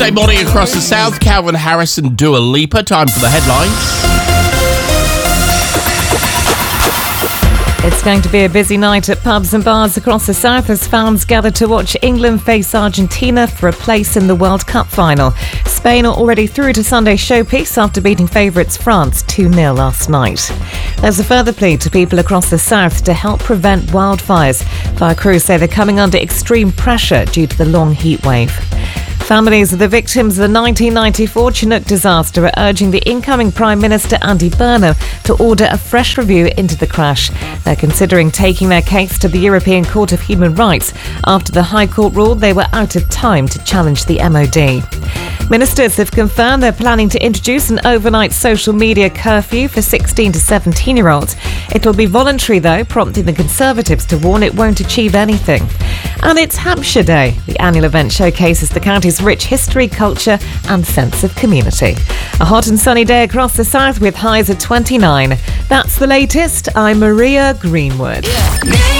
Good morning across the south. Calvin Harris and Dua Lipa. Time for the headlines. It's going to be a busy night at pubs and bars across the south as fans gather to watch England face Argentina for a place in the World Cup final. Spain are already through to Sunday's showpiece after beating favourites France 2-0 last night. There's a further plea to people across the south to help prevent wildfires. Fire crews say they're coming under extreme pressure due to the long heat wave. Families of the victims of the 1994 Chinook disaster are urging the incoming Prime Minister Andy Burnham to order a fresh review into the crash. They're considering taking their case to the European Court of Human Rights after the High Court ruled they were out of time to challenge the MOD. Ministers have confirmed they're planning to introduce an overnight social media curfew for 16 to 17-year-olds. It'll be voluntary, though, prompting the Conservatives to warn it won't achieve anything. And it's Hampshire Day. The annual event showcases the county's rich history, culture and sense of community. A hot and sunny day across the south with highs of 29. That's the latest. I'm Maria Greenwood.